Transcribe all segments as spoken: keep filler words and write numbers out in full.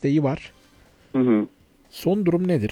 isteği var. Hı hı. Son durum nedir?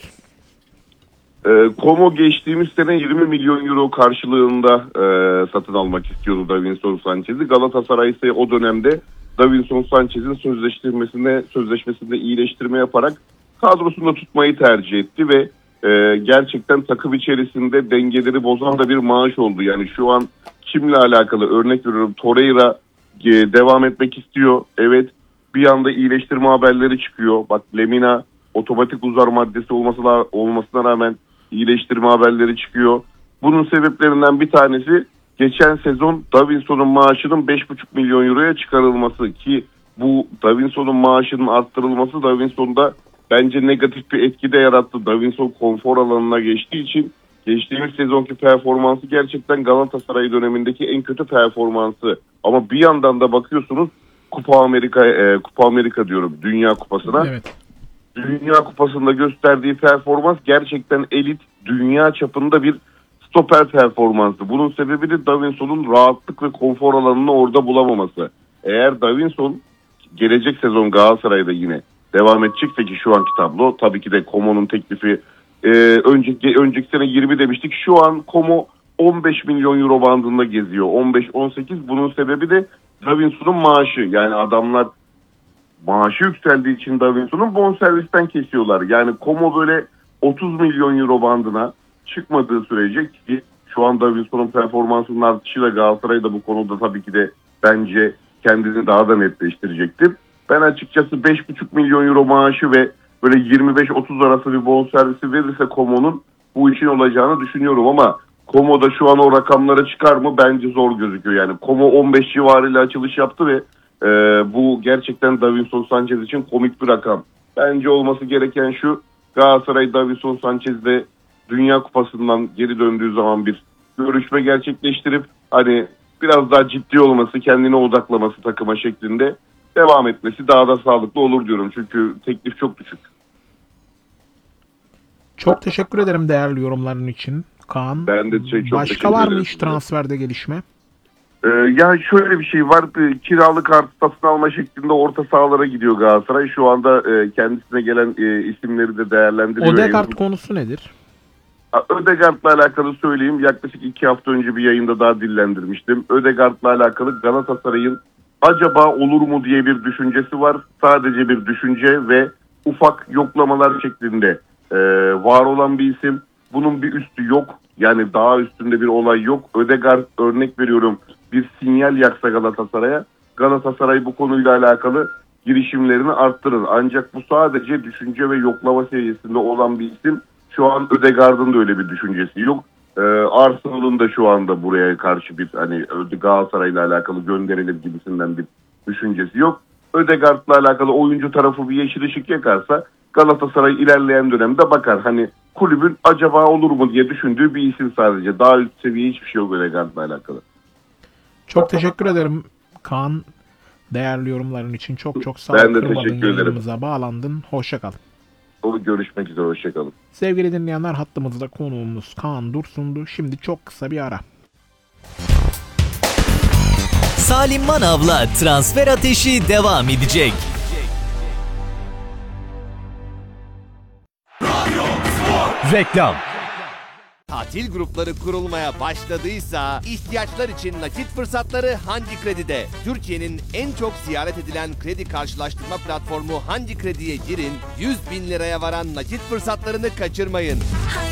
E, Como geçtiğimiz sene yirmi milyon euro karşılığında e, satın almak istiyordu Davinson Sanchez'i. Galatasaray ise o dönemde Davinson Sanchez'in sözleştirmesine sözleşmesinde iyileştirme yaparak kadrosunda tutmayı tercih etti ve e, gerçekten takım içerisinde dengeleri bozan da bir maaş oldu. Yani şu an kimle alakalı, örnek veriyorum, Torreira e, devam etmek istiyor. Evet, bir anda iyileştirme haberleri çıkıyor. Bak, Lemina otomatik uzar maddesi olmasına, olmasına rağmen iyileştirme haberleri çıkıyor. Bunun sebeplerinden bir tanesi geçen sezon Davinson'un maaşının beş buçuk milyon euroya çıkarılması, ki bu Davinson'un maaşının arttırılması Davinson'da bence negatif bir etki de yarattı. Davinson konfor alanına geçtiği için geçtiğimiz sezonki performansı gerçekten Galatasaray dönemindeki en kötü performansı. Ama bir yandan da bakıyorsunuz Kupa Amerika, e, Kupa Amerika diyorum, Dünya Kupası'na. Evet. Dünya Kupası'nda gösterdiği performans gerçekten elit, dünya çapında bir stoper performansı. Bunun sebebi de Davinson'un rahatlık ve konfor alanını orada bulamaması. Eğer Davinson gelecek sezon Galatasaray'da yine devam edecekse, ki şu anki tablo tabii ki de Como'nun teklifi e, önceki, önceki sene yirmi demiştik. Şu an Como on beş milyon euro bandında geziyor. on beş on sekiz. Bunun sebebi de Davinson'un maaşı. Yani adamlar maaşı yükseldiği için Davinson'un bonservisten kesiyorlar. Yani Como böyle otuz milyon euro bandına çıkmadığı sürece, ki şu an Davinson'un performansının artışıyla Galatasaray da bu konuda tabii ki de bence kendini daha da netleştirecektir. Ben açıkçası beş buçuk milyon euro maaşı ve böyle yirmi beş otuz arası bir bonservisi verirse Como'nun bu işin olacağını düşünüyorum, ama Como da şu an o rakamlara çıkar mı? Bence zor gözüküyor. Yani Como on beş civarıyla açılış yaptı ve e, bu gerçekten Davinson Sanchez için komik bir rakam. Bence olması gereken şu: Galatasaray Davinson Sanchez'de Dünya Kupası'ndan geri döndüğü zaman bir görüşme gerçekleştirip hani biraz daha ciddi olması, kendine odaklaması takıma şeklinde devam etmesi daha da sağlıklı olur diyorum. Çünkü teklif çok düşük. Çok teşekkür ederim değerli yorumların için Kaan. Ben de şey, çok Başka var mı hiç transferde gelişme? Ee, ya şöyle bir şey var. Kiralık artı satın alma şeklinde orta sahalara gidiyor Galatasaray. Şu anda e, kendisine gelen e, isimleri de değerlendiriyor. Odegaard konusu nedir? Ödegaard'la alakalı söyleyeyim. Yaklaşık iki hafta önce bir yayında daha dillendirmiştim. Ödegaard'la alakalı Galatasaray'ın acaba olur mu diye bir düşüncesi var. Sadece bir düşünce ve ufak yoklamalar şeklinde e, var olan bir isim. Bunun bir üstü yok. Yani daha üstünde bir olay yok. Ödegaard, örnek veriyorum, bir sinyal yaksa Galatasaray'a, Galatasaray bu konuyla alakalı girişimlerini arttırır. Ancak bu sadece düşünce ve yoklama seviyesinde olan bir isim. Şu an Ödegaard'ın da öyle bir düşüncesi yok. Ee, Arsenal'ın da şu anda buraya karşı bir hani Galatasaray'la alakalı gönderilir gibisinden bir düşüncesi yok. Ödegaard'la alakalı oyuncu tarafı bir yeşil ışık yakarsa Galatasaray ilerleyen dönemde bakar. Hani kulübün acaba olur mu diye düşündüğü bir isim sadece. Daha üst seviye hiçbir şey yok Ödegaard'la alakalı. Çok teşekkür ederim Kaan. Değerli yorumların için çok çok sağ ol. Ben de teşekkür ederim. Yayınımıza bağlandın. Hoşça kal. Görüşmek üzere. Hoşça kalın. Sevgili dinleyenler, hattımızda konuğumuz Kaan Dursun'du. Şimdi çok kısa bir ara. Salim Manav'la Transfer Ateşi devam edecek. Reklam. Tatil grupları kurulmaya başladıysa ihtiyaçlar için nakit fırsatları Handi Kredi'de. Türkiye'nin en çok ziyaret edilen kredi karşılaştırma platformu Handi Kredi'ye girin, yüz bin liraya varan nakit fırsatlarını kaçırmayın.